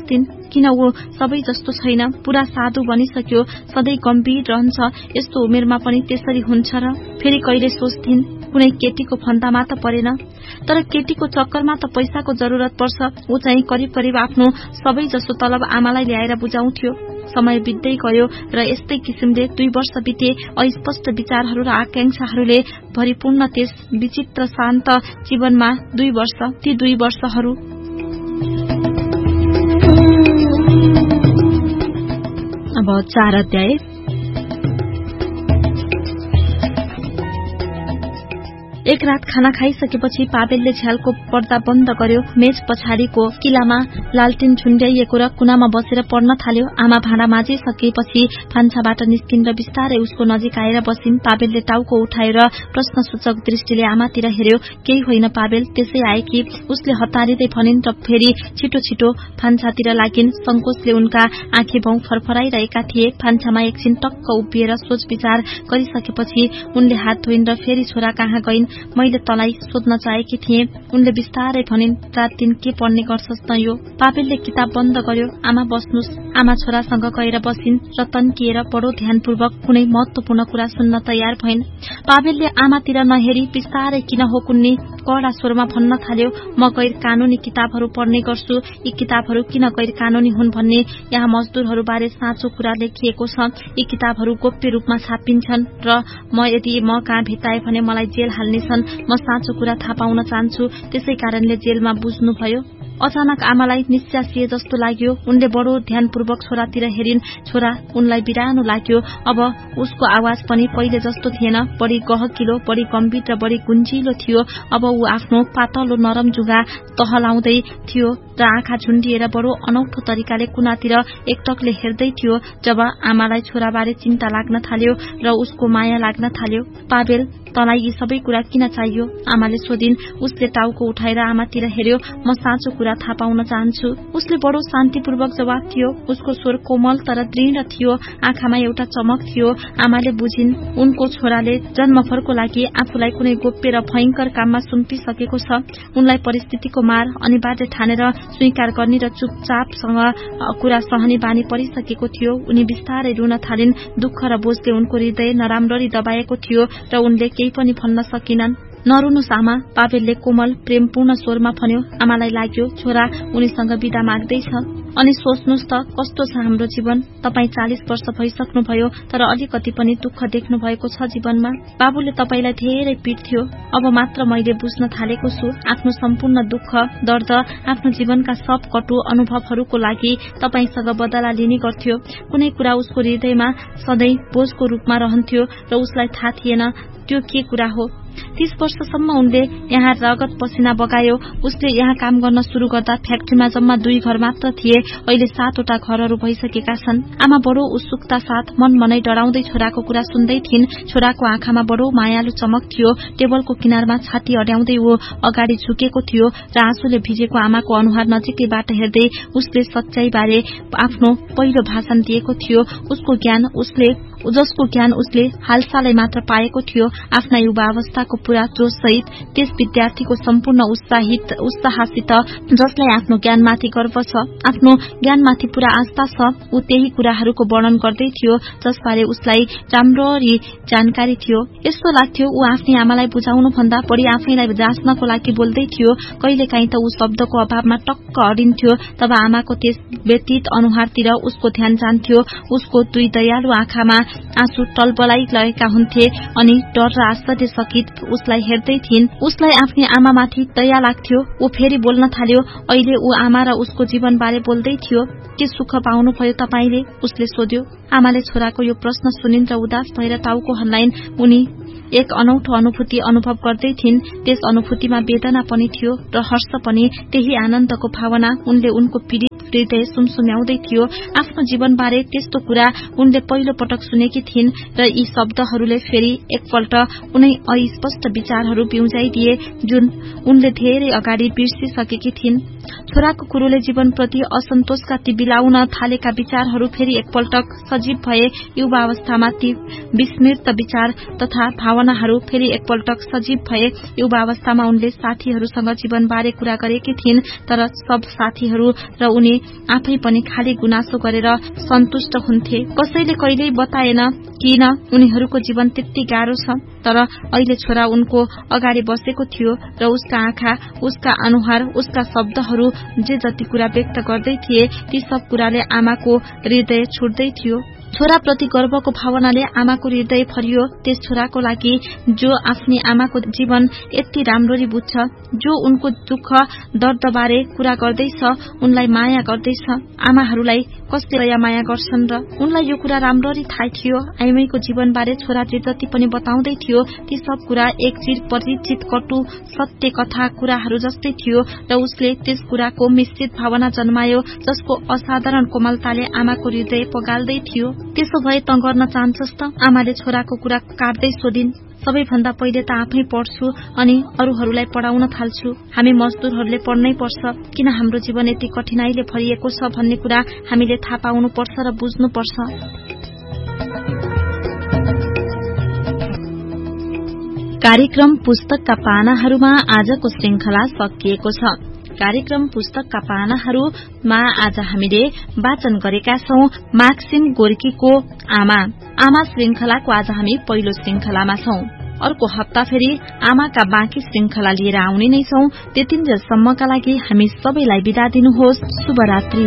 S1: किन ऊ सबै जस्तो छैन, पूरा साधु बनिसक्यो, सधैँ गम्भीर रहन्छ, यस्तो उमेरमा पनि त्यसरी हुन्छ र? फेरि कहिले सोच्थिन् कुनै केटीको फन्दामा त परेन, तर केटीको चक्करमा त पैसाको जरुरत पर्छ। ऊ चाहिँ करिब करिब आफ्नो सबै जसो तलब आमालाई ल्याएर बुझाउँथ्यो। समय बित्दै गयो र यस्तै किसिमले 2 वर्ष बिते। अस्पष्ट विचारहरू र आकांक्षाहरूले भरिपूर्ण त्यस विचित्र शान्त जीवनमा 2 वर्ष। ती 2 वर्षहरू अब 4 अध्याय। एक रात खाना खाइसकेपछि पावेलले झ्यालको पर्दा बन्द गर्यो। मेज पछाडिको किलामा लालटिन झुन्ड्याइएको र कुनामा बसेर पढ्न थाल्यो। आमा भाँडा माझिसकेपछि भान्साबाट निस्किन् र बिस्तारै उसको नजिक आएर बसिन्। पावेलले टाउको उठाएर प्रश्नसूचक दृष्टिले आमातिर हेर्यो। केही होइन पावेल, त्यसै आए कि, उसले हतारिँदै भनिन् र फेरि छिटो छिटो भान्सातिर लागिन्। संकोचले उनका आँखे भौं फरफराइरहेका थिए। भान्सामा एकछिन टक्क उभिएर सोच विचार गरिसकेपछि उनले हात धोइन् र फेरि छोरा कहाँ गइन्। मैले तलाई सोध्न चाहेकी थिएँ, उनले बिस्तारै भनिन्। रात दिन के पढ्ने गर्छस् त यो? पावेलले किताब बन्द गर्यो। आमा बस्नुस्। आमा छोरासँग गएर बसिन् र तन्किएर बडो ध्यानपूर्वक कुनै महत्वपूर्ण कुरा सुन्न तयार भइन्। पावेलले आमातिर नहेरी बिस्तारै किन हो कुन्नी कडा स्वरमा भन्न थाल्यो, म गैर कानूनी किताबहरू पढ्ने गर्छु। यी किताबहरू किन गैर कानूनी हुन् भन्ने यहाँ मजदूरहरू बारे साँचो कुरा लेखिएको छ। यी किताबहरू गोप्य रूपमा छापिन्छन् र यदि म कहाँ भेटाए भने मलाई जेल हाल्नेछन्। म साँचो कुरा थाहा पाउन चाहन्छु, त्यसै कारणले जेलमा बुझ्नुभयो। अचानक आमालाई निश्चासिए जस्तो लाग्यो। उनले बडो ध्यानपूर्वक छोरातिर हेरिन्। छोरा उनलाई बिरानो लाग्यो। अब उसको आवाज पनि पहिले जस्तो थिएन, बढी गहकिलो, बढी गम्भीर र बढी गुन्जिलो थियो। अब ऊ आफ्नो पातलो नरम जुगा तहलाउँदै थियो र आँखा झुन्डिएर बडो अनौठो तरिकाले कुनातिर एकटकले हेर्दै थियो। जब आमालाई छोराबारे चिन्ता लाग्न थाल्यो र उसको माया लाग्न थाल्यो। पावेल, तँलाई यी सबै कुरा किन चाहियो? आमाले सोधिन्। उसले टाउको उठाएर आमातिर हेर्यो। म साँचो कुरा थाहा पाउन चाहन्छु। उसले बडो शान्तिपूर्वक जवाफ दियो। उसको स्वर कोमल तर दृढ थियो। आँखामा एउटा चमक थियो। आमाले बुझिन् उनको छोराले जन्मभरको लागि आफूलाई कुनै गोप्य र भयंकर काममा सुम्पिसकेको छ। उनलाई परिस्थितिको मार अनिवार्य ठानेर स्वीकार गर्ने र चुपचापसँग कुरा सहने बानी परिसकेको थियो। उनी बिस्तारै रुन थालिन्। दुःख र बोझले उनको हृदय नराम्ररी दबाएको थियो र उनले केही पनि भन्न सकिनन्। नरुनुस् आमा, पावेलले कोमल प्रेमपूर्ण स्वरमा भन्यो। आमालाई लाग्यो छोरा उनीसँग बिदा माग्दैछ। अनि सोच्नुस् त कस्तो छ हाम्रो जीवन। तपाई 40 वर्ष भइसक्नुभयो, तर अलिकति पनि दुःख देख्नु भएको छ जीवनमा। बाबुले तपाईलाई धेरै पिट्थ्यो। अब मात्र मैले बुझ्न थालेको छु। आफ्नो सम्पूर्ण दुःख, दर्द, आफ्नो जीवनका सब कटु अनुभवहरूको लागि तपाईसँग बदला लिने गर्थ्यो। कुनै कुरा उसको हृदयमा सधैँ बोझको रूपमा रहन्थ्यो र उसलाई थाहा थिएन त्यो के कुरा हो। 30 वर्षसम्म उनले यहाँ रगत पसिना बगायो। उसले यहाँ काम गर्न शुरू गर्दा फ्याक्ट्रीमा जम्मा 2 घर मात्र थिए। अहिले 7 वटा घरहरू भइसकेका छन्। आमा बडो उत्सुकता साथ मनमनै डराउँदै छोराको कुरा सुन्दै थिइन्। छोराको आँखामा बडो मायालु चमक थियो। टेबलको किनारमा छाती अड्याउँदै ऊ अगाडि झुकेको थियो र आँसुले भिजेको आमाको अनुहार नजिकैबाट हेर्दै उसले सच्चाईबारे आफ्नो पहिलो भाषण दिएको थियो। जसको ज्ञान उसले हालसालै मात्र पाएको थियो। आफ्ना युवा अवस्थाको पूरा जोश सहित त्यस विद्यार्थीको सम्पूर्ण उत्साहसित जसलाई आफ्नो ज्ञानमाथि गर्व छ, आफ्नो ज्ञानमाथि पूरा आस्था छ, ऊ त्यही कुराहरूको वर्णन गर्दै थियो जसबारे उसलाई राम्ररी जानकारी थियो। यस्तो लाग्थ्यो ऊ आफ्नै आमालाई बुझाउनु भन्दा बढी आफैलाई जाँच्नको लागि बोल्दै थियो। कहिलेकाहीँ त ऊ शब्दको अभावमा टक्क अडिन्थ्यो। तब आमाको त्यस व्यतीत अनुहारतिर उसको ध्यान जान्थ्यो। उसको 2 दयालु आँखामा आँसु टलबलाइरहेका हुन्थे अनि डर र आश्चर्यचकित उसलाई हेर्दै थिइन्। उसलाई आफ्नै आमामाथि दया लाग्थ्यो। ऊ फेरि बोल्न थाल्यो। अहिले ऊ आमा र उसको जीवनबारे बोल्दै थियो। के सुख पाउनुभयो तपाईले? उसले सोध्यो। आमाले छोराको यो प्रश्न सुनिन् र उदास भएर टाउको हल्लाइन्। उनी एक अनौठो अनुभूति अनुभव गर्दै थिइन्। त्यस अनुभूतिमा वेदना पनि थियो र हर्ष पनि। त्यही आनन्दको भावना उनले उनको पीडित हृदय सुमसुम्याउँदै थियो। आफ्नो जीवनबारे त्यस्तो कुरा उनले पहिलो पटक सुनेकी थिइन् र यी शब्दहरूले फेरि एकपल्ट उनै अस्पष्ट विचारहरू बिउजाइदिए जुन उनले धेरै अगाडि बिर्सिसकेकी थिइन्। छोराको कुरोले जीवनप्रति असन्तोषका ती बिलाउन थालेका विचारहरू फेरि एकपल्ट सजीव भए। युवा अवस्थामा ती विस्मृत विचार तथा भावनाहरू फेरि एकपल्ट सजीव भए। युवा अवस्थामा उनले साथीहरूसँग जीवनबारे कुरा गरेकी थिइन्, तर सब साथीहरू र उनी आफै पनि खाली गुनासो गरेर सन्तुष्ट हुन्थे। कसैले कहिल्यै बताएन किन उनीहरूको जीवन त्यति गाह्रो छ। तर अहिले छोरा उनको अगाडि बसेको थियो र उसका आँखा, उसका अनुहार, उसका शब्दहरू जे जति कुरा व्यक्त गर्दै थिए ती सब कुराले आमाको हृदय छुट्दै थियो। छोराप्रति गर्वको भावनाले आमाको हृदय भरियो। त्यस छोराको लागि जो आफ्नी आमाको जीवन यति राम्ररी बुझ्छ, जो उनको दुःख दर्दबारे कुरा गर्दैछ, उनलाई माया गर्दैछ। आमाहरूलाई कसले दया माया गर्छन् र? उनलाई यो कुरा राम्ररी थाहा थियो। आइमाईको जीवनबारे छोरा जे जति पनि बताउँदै थियो ती सब कुरा एक चिर परिचित कटु सत्य कथा कुराहरू जस्तै थियो र उसले त्यस कुराको मिश्रित भावना जन्मायो जसको असाधारण कोमलताले आमाको हृदय पगाल्दै थियो। त्यसो भए त गर्न चाहन्छस् त? आमाले छोराको कुरा काट्दै सोधिन्। सबैभन्दा पहिले त आफै पढ्छु अनि अरूहरूलाई पढाउन थाल्छु। हामी मजदुरहरूले पढ्नै पर्छ। किन हाम्रो जीवन यति कठिनाईले भरिएको छ भन्ने कुरा हामीले थाहा पाउनुपर्छ र बुझ्नुपर्छ। कार्यक्रम पुस्तकका पानाहरूमा आजको श्रृंखला सकिएको छ। कार्यक्रम पुस्तकका पानाहरूमा आज हामीले वाचन गरेका छौं माक्सिम गोर्कीको आमा श्रृंखलाको आज हामी पहिलो श्रृंखलामा छौं। अर्को हप्ता फेरि आमाका बाँकी श्रृंखला लिएर आउने नै छौं। त्यतिन्जेलसम्मका लागि हामी सबैलाई बिदा दिनुहोस्। शुभरात्रि।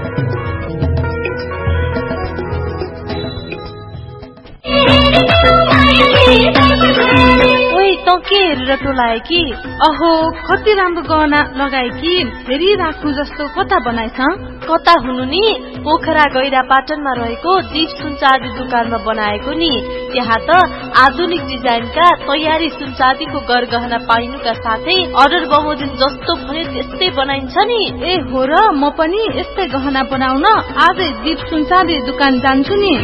S2: तँ के हेरेर टोलाए कि?
S3: अहो कति राम्रो गहना लगाए कि, फेरि राख्नु जस्तो कता बनाएछ?
S2: कता हुनु नि, पोखरा गैरा पाटनमा रहेको दीप सुनचाँदी दुकानमा बनाएको नि। त्यहाँ त आधुनिक डिजाइनका तयारी सुनचाँदीको गरगहना पाइनुका साथै अर्डर बमोजिम जस्तो भने त्यस्तै बनाइन्छ नि।
S3: ए हो र, म पनि यस्तै गहना बनाउन आजै दीप सुनचाँदी दुकान जान्छु नि।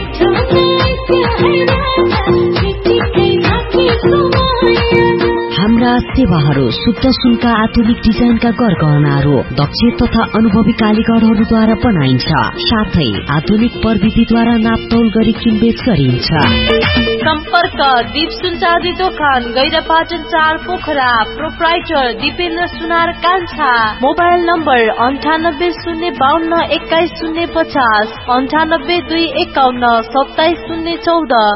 S4: हाम्रा सेवाहरू शुद्ध सुनका आधुनिक डिजाइनका गरगहनाहरू दक्ष तथा अनुभवी कारीगरहरूद्वारा बनाइन्छ। साथै आधुनिक प्रविधिद्वारा नापतोल गरी किनबेच गरिन्छ।
S2: सम्पर्क दीप सुनचाँदी दोकान गैरापाटन 4 पोखरा। प्रोप्राइटर दिपेन्द्र सुनार कान्छा। Mobile number 9802521050 9821577014।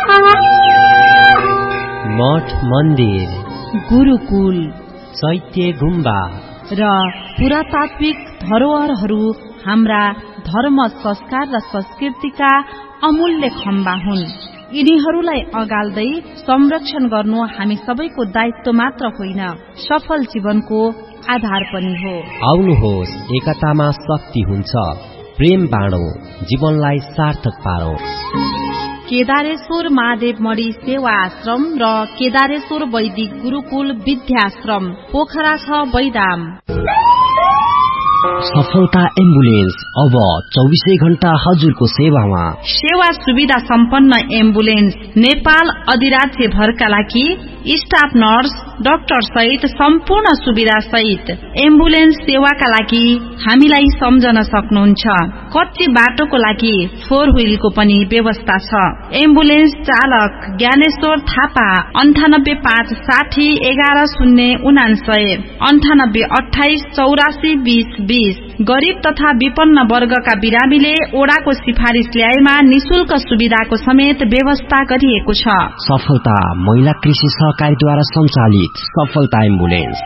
S5: मठ मन्दिर,
S4: गुरुकुल,
S5: चैत्य गुम्बा
S4: र पुरातात्विक धरोहरहरू हाम्रा धर्म, संस्कार र संस्कृतिका अमूल्य खम्बा हुन्। यिनीहरूलाई अगाल्दै संरक्षण गर्नु हामी सबैको दायित्व मात्र होइन, सफल जीवनको आधार पनि हो।
S5: आउनुहोस्, एकतामा शक्ति हुन्छ। प्रेम बाँडौं, जीवनलाई सार्थक पारौं।
S1: केदारेश्वर महादेव मणि सेवा आश्रम र केदारेश्वर वैदिक गुरुकुल विद्याश्रम पोखरा 6 बैदाम।
S5: सफलता एम्बुलेन्स अब 24 घण्टा हजुरको सेवामा।
S1: सेवा सुविधा सम्पन्न एम्बुलेन्स नेपाल अधिराज्य भरका लागि स्टाफ नर्स, डाक्टर सहित सम्पूर्ण सुविधा सहित एम्बुलेन्स सेवाका लागि हामीलाई सम्झन सक्नुहुन्छ। कच्ची बाटोको लागि 4 व्हीलको पनि व्यवस्था छ। एम्बुलेन्स चालक ज्ञानेश्वर थापा 9856 1109 9828842020। गरीब तथा विपन्न वर्गका बिरामीले ओडाको सिफारिश ल्याएमा निशुल्क सुविधाको समेत व्यवस्था गरिएको छ।
S5: सफलता महिला कृषि सहकारीद्वारा सञ्चालित सफलता एम्बुलेन्स।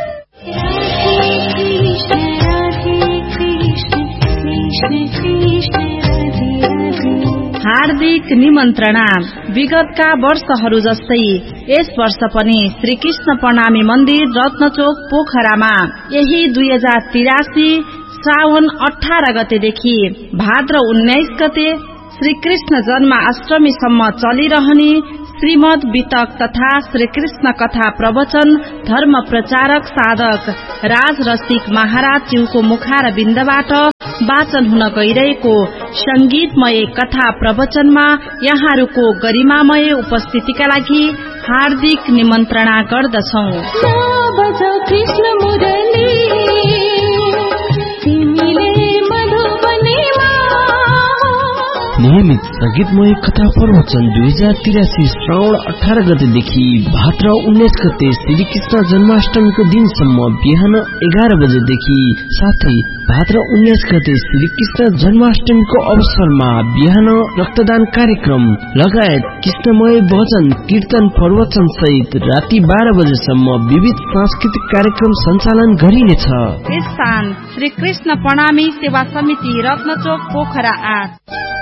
S1: हार्दिक निमन्त्रणा। विगतका वर्षहरू जस्तै यस वर्ष पनि श्री कृष्ण प्रणामी मन्दिर रत्नचोक पोखरामा यही 2083 श्रावण 18 गतेदेखि भाद्र 19 गते श्री कृष्ण जन्माष्टमीसम्म चलिरहने श्रीमद वितक तथा श्री कृष्ण कथा प्रवचन धर्म प्रचारक साधक राज रसिक महाराज ज्यूको मुखार बिन्दबाट वाचन हुन गइरहेको संगीतमय कथा प्रवचनमा यहाँहरूको गरिमामय उपस्थितिका लागि हार्दिक निमन्त्रणा गर्दछौं।
S5: नियमित
S6: गीतमय कथा प्रवचन 2083 श्रावण 18 गतेदेखि भाद्र 19 गते श्रीकृष्ण जन्माष्टमीको दिनसम्म बिहान 11 बजेदेखि साथै भाद्र 19 गते श्रीकृष्ण जन्माष्टमीको अवसरमा बिहान रक्तदान कार्यक्रम लगायत कृष्णमय भजन कीर्तन प्रवचन सहित राति 12 बजेसम्म विविध सांस्कृतिक कार्यक्रम सञ्चालन गरिनेछ।
S4: स्थान श्री कृष्ण प्रणामी सेवा समिति रत्नचोक पोखरा 8।